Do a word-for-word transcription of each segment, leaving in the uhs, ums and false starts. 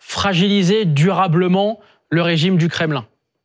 fragiliser durablement le régime du Kremlin ?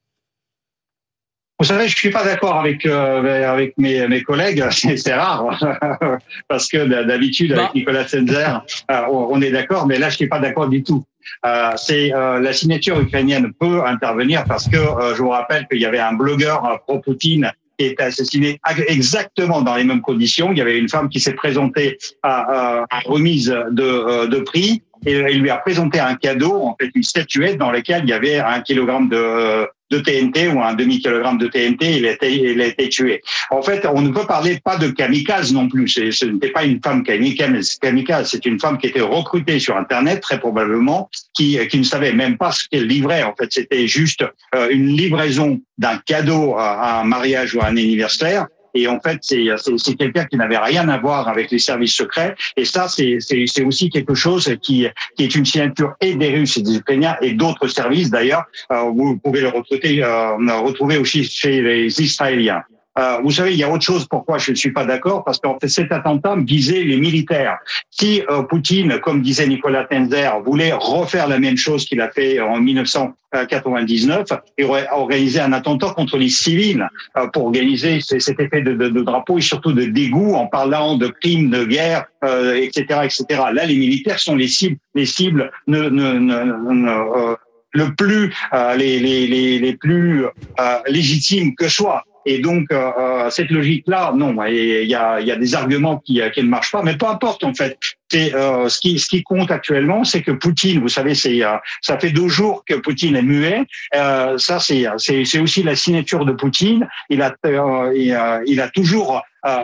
Vous savez, je suis pas d'accord avec euh, avec mes mes collègues. C'est, c'est rare parce que d'habitude avec bah. Nicolas Tenzer, euh, on est d'accord, mais là je suis pas d'accord du tout. Euh, c'est euh, la signature ukrainienne peut intervenir parce que euh, je vous rappelle qu'il y avait un blogueur euh, pro-Poutine qui était assassiné exactement dans les mêmes conditions. Il y avait une femme qui s'est présentée à, à, à remise de de prix et il lui a présenté un cadeau, en fait une statuette dans laquelle il y avait un kilogramme de de T N T ou un demi-kilogramme de T N T, il a été, il a été tué. En fait, on ne peut parler pas de kamikaze non plus. C'est, ce n'était pas une femme kamikaze, kamikaze, c'est une femme qui était recrutée sur Internet, très probablement, qui, qui ne savait même pas ce qu'elle livrait. En fait, c'était juste euh, une livraison d'un cadeau à, à un mariage ou à un anniversaire. Et en fait, c'est, c'est, c'est quelqu'un qui n'avait rien à voir avec les services secrets. Et ça, c'est, c'est, c'est aussi quelque chose qui, qui est une signature et des Russes et des Ukrainiens et d'autres services d'ailleurs. Euh, vous pouvez le retrouver, euh, retrouver aussi chez les Israéliens. Euh, vous savez, il y a autre chose pourquoi je ne suis pas d'accord, parce qu'en fait, cet attentat visait les militaires. Si euh, Poutine, comme disait Nicolas Tenzer, voulait refaire la même chose qu'il a fait en dix-neuf cent quatre-vingt-dix-neuf, il aurait organisé un attentat contre les civils euh, pour organiser cet effet de, de, de drapeau et surtout de dégoût en parlant de crimes de guerre, euh, et cetera, et cetera. Là, les militaires sont les cibles, les cibles ne, ne, ne, ne euh, le plus, euh, les, les, les, les plus euh, légitimes que soient. Et donc euh, cette logique-là, non, il y a, il y a des arguments qui, qui ne marchent pas, mais peu importe en fait. C'est euh, ce qui, ce qui compte actuellement, c'est que Poutine, vous savez, c'est euh, ça fait deux jours que Poutine est muet. Euh, ça, c'est, c'est, c'est aussi la signature de Poutine. Il a, euh, il, a il a toujours euh,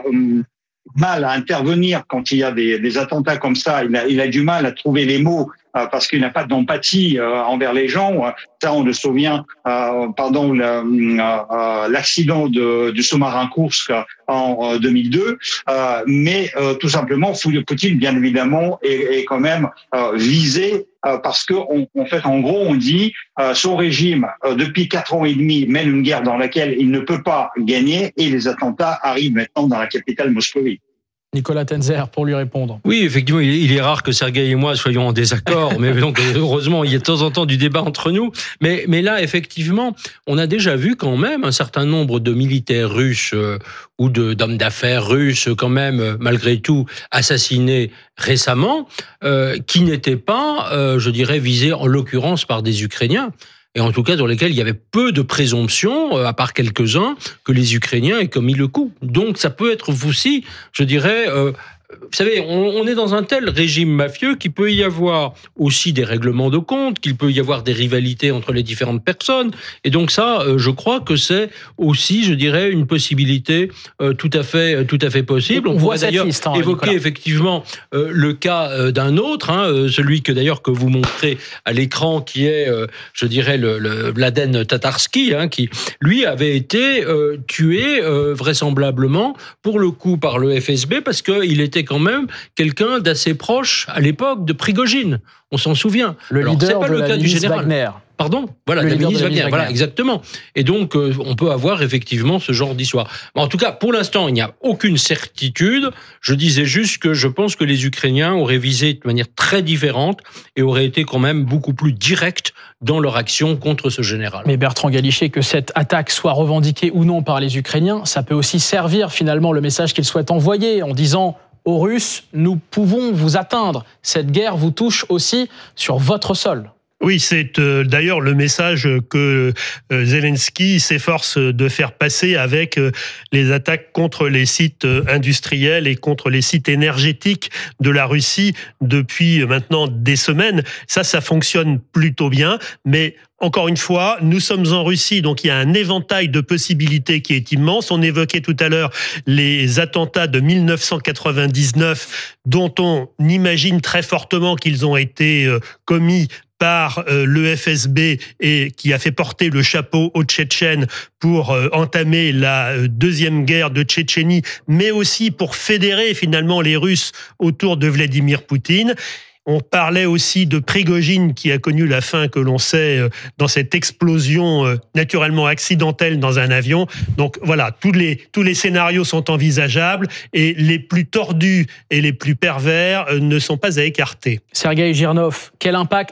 mal à intervenir quand il y a des, des attentats comme ça. Il a, il a du mal à trouver les mots. Euh, parce qu'il n'a pas d'empathie euh, envers les gens. Ça, on le souvient, euh, pardon, le, euh, l'accident de, du sous-marin Kursk en euh, deux mille deux. Euh, mais euh, tout simplement, Poutine, bien évidemment, est, est quand même euh, visé euh, parce que, on, en fait, en gros, on dit euh, son régime euh, depuis quatre ans et demi mène une guerre dans laquelle il ne peut pas gagner et les attentats arrivent maintenant dans la capitale Moscovie. Nicolas Tenzer, pour lui répondre. Oui, effectivement, il est rare que Sergueï et moi soyons en désaccord, mais donc heureusement, il y a de temps en temps du débat entre nous. Mais, mais là, effectivement, on a déjà vu quand même un certain nombre de militaires russes euh, ou de, d'hommes d'affaires russes, quand même, malgré tout, assassinés récemment, euh, qui n'étaient pas, euh, je dirais, visés en l'occurrence par des Ukrainiens. Et en tout cas dans lesquels il y avait peu de présomption, à part quelques-uns, que les Ukrainiens aient commis le coup. Donc ça peut être aussi, je dirais... Euh, Vous savez, on est dans un tel régime mafieux qu'il peut y avoir aussi des règlements de compte, qu'il peut y avoir des rivalités entre les différentes personnes. Et donc ça, je crois que c'est aussi, je dirais, une possibilité tout à fait, tout à fait possible. On, on pourrait d'ailleurs liste, hein, évoquer Nicolas. effectivement le cas d'un autre, hein, celui que d'ailleurs que vous montrez à l'écran, qui est, je dirais, le, le Mladen Tatarski, hein, qui lui avait été euh, tué euh, vraisemblablement pour le coup par le F S B parce qu'il était quand même quelqu'un d'assez proche à l'époque de Prigojine. On s'en souvient. Le Alors, leader c'est pas de le la cas du milice général. Wagner. Pardon, voilà, le la milice de la Wagner, Wagner. voilà, exactement. Et donc, euh, on peut avoir effectivement ce genre d'histoire. Mais en tout cas, pour l'instant, il n'y a aucune certitude. Je disais juste que je pense que les Ukrainiens auraient visé de manière très différente et auraient été quand même beaucoup plus directs dans leur action contre ce général. Mais Bertrand Galichet, que cette attaque soit revendiquée ou non par les Ukrainiens, ça peut aussi servir finalement le message qu'ils souhaitent envoyer en disant aux Russes, nous pouvons vous atteindre. Cette guerre vous touche aussi sur votre sol. Oui, c'est euh, d'ailleurs le message que euh, Zelensky s'efforce de faire passer avec euh, les attaques contre les sites euh, industriels et contre les sites énergétiques de la Russie depuis maintenant des semaines. Ça, ça fonctionne plutôt bien, mais encore une fois, nous sommes en Russie, donc il y a un éventail de possibilités qui est immense. On évoquait tout à l'heure les attentats de mille neuf cent quatre-vingt-dix-neuf, dont on imagine très fortement qu'ils ont été euh, commis par euh, le F S B et qui a fait porter le chapeau aux Tchétchènes pour euh, entamer la euh, deuxième guerre de Tchétchénie, mais aussi pour fédérer finalement les Russes autour de Vladimir Poutine. On parlait aussi de Prigojine qui a connu la fin que l'on sait euh, dans cette explosion euh, naturellement accidentelle dans un avion. Donc voilà, tous les, tous les scénarios sont envisageables et les plus tordus et les plus pervers euh, ne sont pas à écarter. Sergueï Girnov, quel impact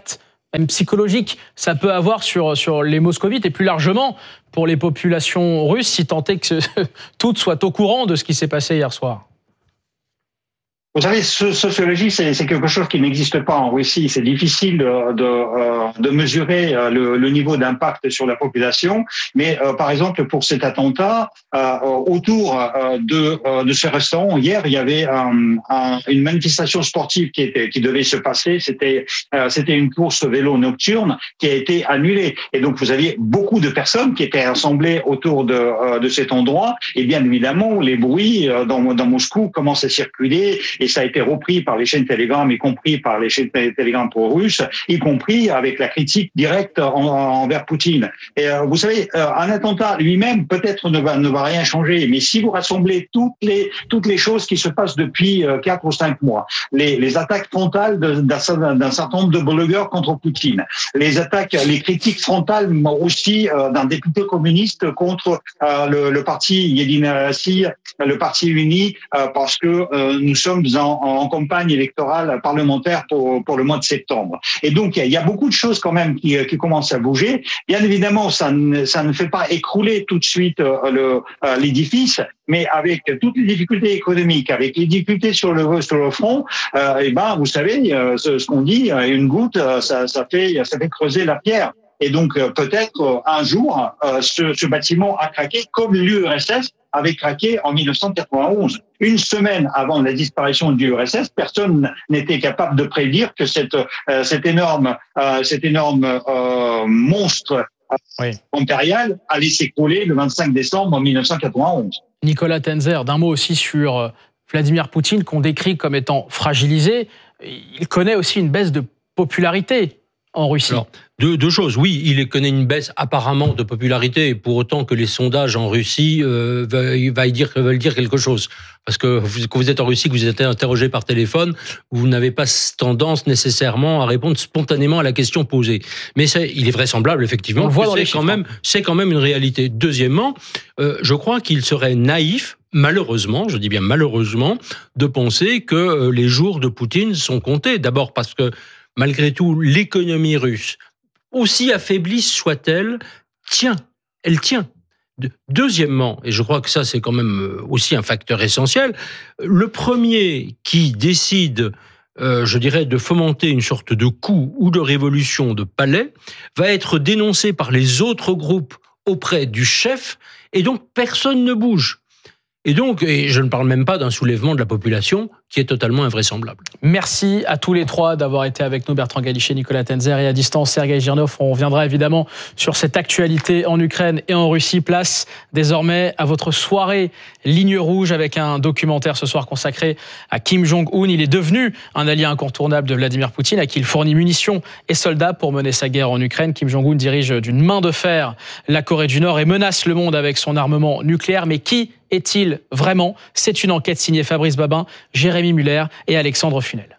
même psychologique, ça peut avoir sur, sur les moscovites et plus largement pour les populations russes, si tant est que toutes soient au courant de ce qui s'est passé hier soir? Vous savez, sociologie, c'est quelque chose qui n'existe pas en Russie. C'est difficile de, de, de mesurer le, le niveau d'impact sur la population. Mais euh, par exemple, pour cet attentat, euh, autour de, de ce restaurant, hier, il y avait un, un, une manifestation sportive qui, était, qui devait se passer. C'était euh, c'était une course vélo nocturne qui a été annulée. Et donc, vous aviez beaucoup de personnes qui étaient rassemblées autour de, euh, de cet endroit. Et bien évidemment, les bruits euh, dans, dans Moscou commencent à circuler. Et ça a été repris par les chaînes Telegram, y compris par les chaînes Telegram pro-russes, y compris avec la critique directe en, envers Poutine. Et euh, vous savez, euh, un attentat lui-même peut-être ne va ne va rien changer, mais si vous rassemblez toutes les toutes les choses qui se passent depuis euh, quatre ou cinq mois, les les attaques frontales d'un d'un certain nombre de blogueurs contre Poutine, les attaques, les critiques frontales aussi euh, d'un député communiste contre euh, le, le parti Yedinaya Rossiya, le parti uni, euh, parce que euh, nous sommes En, en campagne électorale parlementaire pour, pour le mois de septembre. Et donc, il y, y a beaucoup de choses quand même qui, qui commencent à bouger. Bien évidemment, ça ne, ça ne fait pas écrouler tout de suite le, l'édifice, mais avec toutes les difficultés économiques, avec les difficultés sur le, sur le front, euh, et ben, vous savez, ce, ce qu'on dit, une goutte, ça, ça, fait, ça fait creuser la pierre. Et donc, peut-être un jour, ce, ce bâtiment a craqué comme l'U R S S avait craqué en mille neuf cent quatre-vingt-onze. Une semaine avant la disparition du U R S S, personne n'était capable de prédire que cette, euh, cet énorme, euh, cet énorme euh, monstre oui. impérial allait s'écrouler le vingt-cinq décembre mille neuf cent quatre-vingt-onze. Nicolas Tenzer, d'un mot aussi sur Vladimir Poutine, qu'on décrit comme étant fragilisé. Il connaît aussi une baisse de popularité en Russie. Alors, deux, deux choses. Oui, il connaît une baisse apparemment de popularité, pour autant que les sondages en Russie euh, veulent, dire, veulent dire quelque chose. Parce que vous, quand vous êtes en Russie, que vous êtes interrogé par téléphone, vous n'avez pas tendance nécessairement à répondre spontanément à la question posée. Mais c'est, il est vraisemblable, effectivement, que c'est quand, même, c'est quand même une réalité. Deuxièmement, euh, je crois qu'il serait naïf, malheureusement, je dis bien malheureusement, de penser que euh, les jours de Poutine sont comptés. D'abord parce que malgré tout, l'économie russe, aussi affaiblie soit-elle, tient. Elle tient. Deuxièmement, et je crois que ça c'est quand même aussi un facteur essentiel, le premier qui décide, euh, je dirais, de fomenter une sorte de coup ou de révolution de palais, va être dénoncé par les autres groupes auprès du chef, et donc personne ne bouge. Et donc, et je ne parle même pas d'un soulèvement de la population qui est totalement invraisemblable. Merci à tous les trois d'avoir été avec nous, Bertrand Galichet, Nicolas Tenzer et à distance, Sergueï Girnov. On reviendra évidemment sur cette actualité en Ukraine et en Russie. Place désormais à votre soirée Ligne Rouge avec un documentaire ce soir consacré à Kim Jong-un. Il est devenu un allié incontournable de Vladimir Poutine, à qui il fournit munitions et soldats pour mener sa guerre en Ukraine. Kim Jong-un dirige d'une main de fer la Corée du Nord et menace le monde avec son armement nucléaire. Mais qui est-il vraiment ? C'est une enquête signée Fabrice Babin, Jérémy Muller et Alexandre Funel.